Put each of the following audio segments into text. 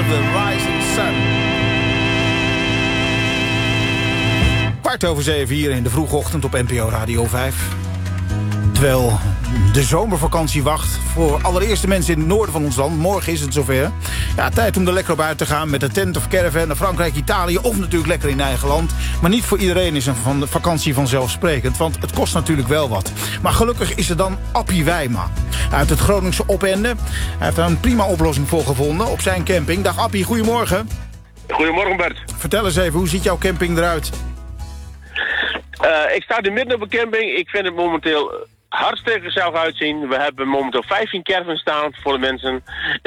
the Rising Sun. 6:15 hier in de vroege ochtend op NPO Radio 5. Terwijl de zomervakantie wacht voor allereerste mensen in het noorden van ons land. Morgen is het zover. Ja, tijd om er lekker op uit te gaan met de tent of caravan naar Frankrijk, Italië of natuurlijk lekker in eigen land. Maar niet voor iedereen is een vakantie vanzelfsprekend, want het kost natuurlijk wel wat. Maar gelukkig is er dan Appie Wijma uit het Groningse Opende. Hij heeft daar een prima oplossing voor gevonden op zijn camping. Dag Appie, goedemorgen. Goedemorgen Bert. Vertel eens even, hoe ziet jouw camping eruit? Ik sta nu midden op een camping. Ik vind het momenteel hartstikke gezellig uitzien. We hebben momenteel 15 caravans staan voor de mensen.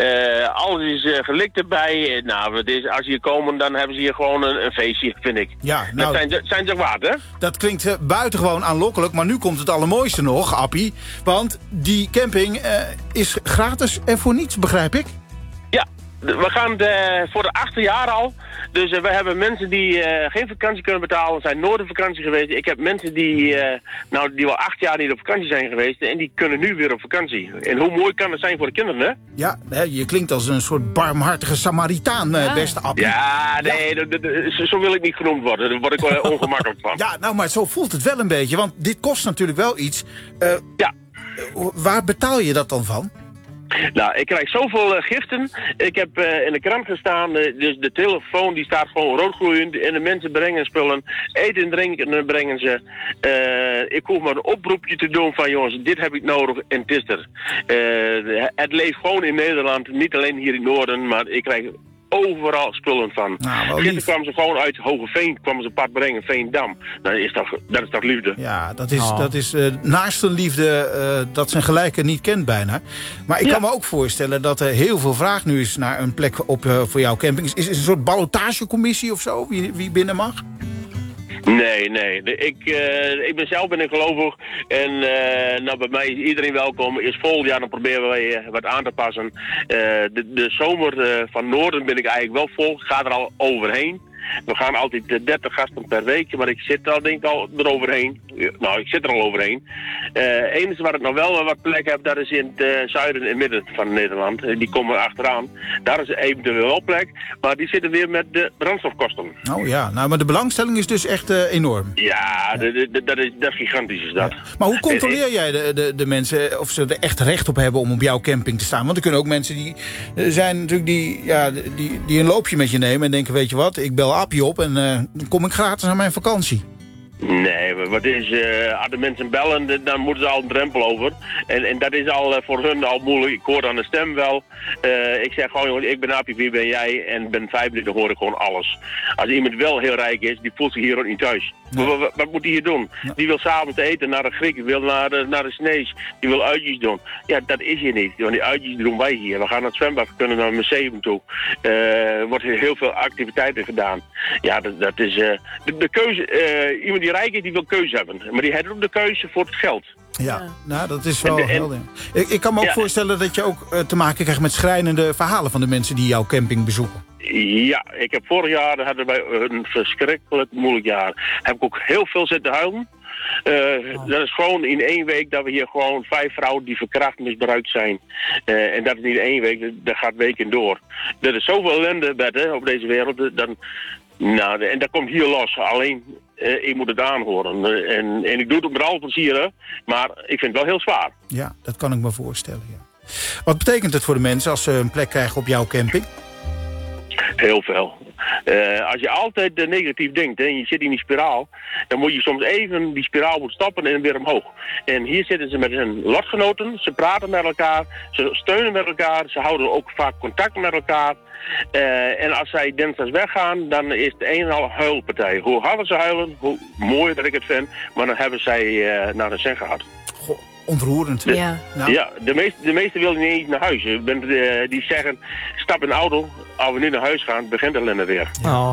Alles is gelikt erbij. Als ze hier komen, dan hebben ze hier gewoon een feestje, vind ik. Ja, nou, dat zijn ze waard, hè? Dat klinkt buitengewoon aanlokkelijk, maar nu komt het allermooiste nog, Appie. Want die camping is gratis en voor niets, begrijp ik? Ja, we gaan voor de 8e jaar al. Dus we hebben mensen die geen vakantie kunnen betalen, zijn nooit op vakantie geweest. Ik heb mensen die al 8 jaar niet op vakantie zijn geweest en die kunnen nu weer op vakantie. En hoe mooi kan het zijn voor de kinderen, hè? Ja, je klinkt als een soort barmhartige Samaritaan, beste Appie. Ja, nee, zo wil ik niet genoemd worden. Daar word ik ongemakkelijk van. Ja, nou, maar zo voelt het wel een beetje, want dit kost natuurlijk wel iets. Ja. Waar betaal je dat dan van? Nou, ik krijg zoveel giften. Ik heb in de krant gestaan, dus de telefoon die staat gewoon roodgloeiend. En de mensen brengen spullen, eten en drinken brengen ze. Ik hoef maar een oproepje te doen van jongens, dit heb ik nodig en het is er. Het leeft gewoon in Nederland, niet alleen hier in het noorden, maar ik krijg overal spullen van. Nou, gisteren kwamen ze gewoon uit Hogeveen, kwamen ze een part brengen, Veendam. Dat is toch liefde? Ja, dat is naaste liefde dat zijn gelijke niet kent bijna. Maar ik kan me ook voorstellen dat er heel veel vraag nu is naar een plek voor jouw camping. Is het een soort ballotagecommissie of zo, wie binnen mag? Nee. Ik ben gelovig. En bij mij is iedereen welkom. Is volgend jaar, dan proberen wij wat aan te passen. De zomer van Noorden ben ik eigenlijk wel vol. Ik ga er al overheen. We gaan altijd 30 gasten per week, maar ik zit al eroverheen. Nou, ik zit er al overheen. Enige waar ik nog wel wat plek heb, dat is in het zuiden en midden van Nederland. Die komen achteraan. Daar is eventueel wel plek, maar die zitten weer met de brandstofkosten. Oh ja, nou, maar de belangstelling is dus echt enorm. Ja, dat is gigantisch is dat. Ja. Maar hoe controleer jij de mensen of ze er echt recht op hebben om op jouw camping te staan? Want er kunnen ook mensen die zijn natuurlijk die een loopje met je nemen en denken, weet je wat, ik bel Appie op en dan kom ik gratis aan mijn vakantie. Nee, wat is, als de mensen bellen, dan moeten ze al een drempel over. En dat is al voor hun al moeilijk. Ik hoor aan de stem wel. Ik zeg gewoon, jongens, ik ben Appie, wie ben jij? En ben 25, dan hoor ik gewoon alles. Als iemand wel heel rijk is, die voelt zich hier ook niet thuis. Nee. Wat moet hij hier doen? Nee. Die wil s'avonds eten naar de Griek, die wil naar de Snees, die wil uitjes doen. Ja, dat is hier niet. Want die uitjes doen wij hier. We gaan naar het zwembad, we kunnen naar een museum toe. Er wordt heel veel activiteiten gedaan. Ja, dat is de keuze. Iemand die rijk is, die wil keuze hebben. Maar die heeft ook de keuze voor het geld. Ja, nou, dat is wel heel... Ik kan me ook voorstellen dat je ook te maken krijgt met schrijnende verhalen van de mensen die jouw camping bezoeken. Ja, ik heb vorig jaar, hadden wij een verschrikkelijk moeilijk jaar. Heb ik ook heel veel zitten huilen. Dat is gewoon in 1 week dat we hier gewoon 5 vrouwen die verkracht misbruikt zijn. En dat is niet 1 week, dat gaat weken door. Er is zoveel ellende op deze wereld. En dat komt hier los. Alleen, ik moet het aanhoren. En ik doe het met al plezier, hè? Maar ik vind het wel heel zwaar. Ja, dat kan ik me voorstellen, ja. Wat betekent het voor de mensen als ze een plek krijgen op jouw camping? Heel veel. Als je altijd negatief denkt en je zit in die spiraal, dan moet je soms even die spiraal stoppen en weer omhoog. En hier zitten ze met hun lotgenoten, ze praten met elkaar, ze steunen met elkaar, ze houden ook vaak contact met elkaar. En als zij dinsdags weggaan, dan is het een en al huilpartij. Hoe harder ze huilen, hoe mooier dat ik het vind, maar dan hebben zij naar de zin gehad. Ontroerend. Ja, ja, de meesten willen niet eens naar huis. Die zeggen, stap in de auto, als we nu naar huis gaan, begint de ellende weer. Oh.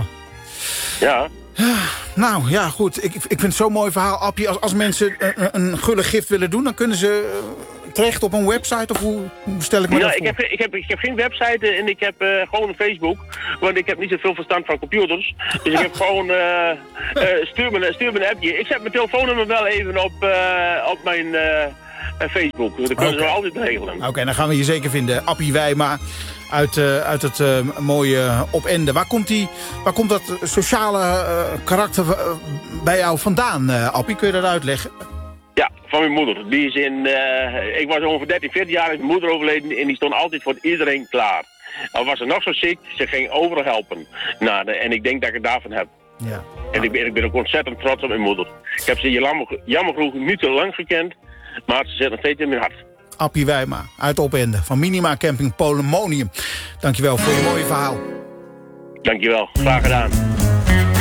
Ja. Nou, ja, goed. Ik vind het zo'n mooi verhaal, Appie. Als mensen een gulle gift willen doen, dan kunnen ze terecht op een website? Of hoe stel ik me dat voor? Ik heb geen website en ik heb gewoon een Facebook. Want ik heb niet zoveel verstand van computers. Dus ik heb gewoon... stuur me een appje. Ik zet mijn telefoonnummer wel even op mijn... Facebook. Dat kunnen ze altijd regelen. Oké, dan gaan we je zeker vinden. Appie Wijma uit het mooie Opende. Waar komt dat sociale karakter bij jou vandaan, Appie? Kun je dat uitleggen? Ja, van mijn moeder. Die is ik was ongeveer 13, 14 jaar, is mijn moeder overleden en die stond altijd voor iedereen klaar. Al was ze nog zo ziek, ze ging overal helpen. En ik denk dat ik het daarvan heb. Ja. En ik ben ook ontzettend trots op mijn moeder. Ik heb ze jammer genoeg niet te lang gekend, maar ze zit nog steeds in mijn hart. Appie Wijma uit Opende van Minima Camping Polemonium. Dankjewel voor je mooie verhaal. Dankjewel, graag gedaan.